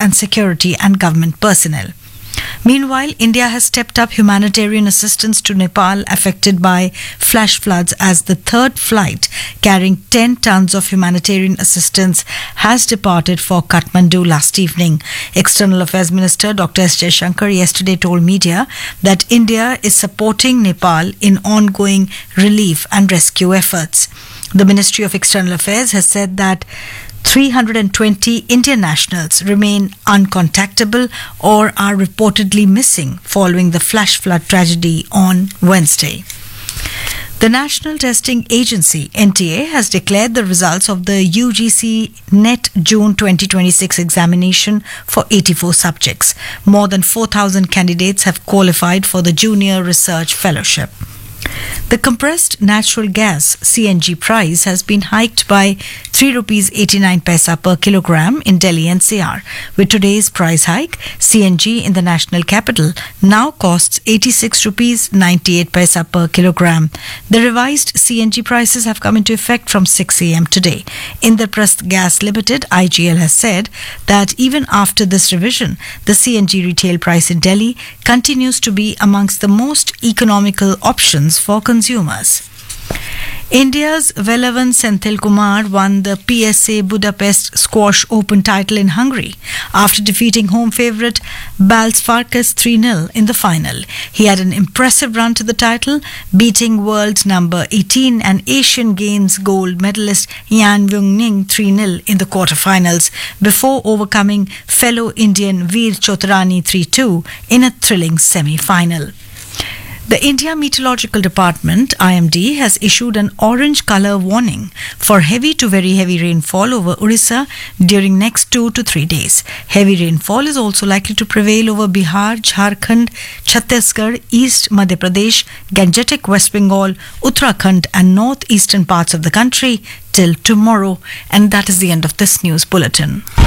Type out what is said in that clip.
and security and government personnel. Meanwhile, India has stepped up humanitarian assistance to Nepal affected by flash floods as the third flight carrying 10 tons of humanitarian assistance has departed for Kathmandu last evening. External Affairs Minister Dr. S. Jaishankar yesterday told media that India is supporting Nepal in ongoing relief and rescue efforts. The Ministry of External Affairs has said that 320 Indian nationals remain uncontactable or are reportedly missing following the flash flood tragedy on Wednesday. The National Testing Agency, NTA, has declared the results of the UGC NET June 2026 examination for 84 subjects. More than 4,000 candidates have qualified for the Junior Research Fellowship. The compressed natural gas CNG price has been hiked by 3 rupees 89 paisa per kilogram in Delhi NCR. With today's price hike, CNG in the national capital now costs 86 rupees 98 paisa per kilogram. The revised CNG prices have come into effect from 6 a.m. today. Indraprasth Gas Limited (IGL) has said that even after this revision, the CNG retail price in Delhi continues to be amongst the most economical options for consumers. India's Velavan Senthil Kumar won the PSA Budapest Squash Open title in Hungary after defeating home favourite Balsfarkas 3-0 in the final. He had an impressive run to the title, beating world number 18 and Asian Games gold medalist Yan Wung-ning 3-0 in the quarterfinals before overcoming fellow Indian Veer Chotarani 3-2 in a thrilling semi-final. The India Meteorological Department, IMD, has issued an orange colour warning for heavy to very heavy rainfall over Orissa during next 2 to 3 days. Heavy rainfall is also likely to prevail over Bihar, Jharkhand, Chhattisgarh, East Madhya Pradesh, Gangetic West Bengal, Uttarakhand and northeastern parts of the country till tomorrow. And that is the end of this news bulletin.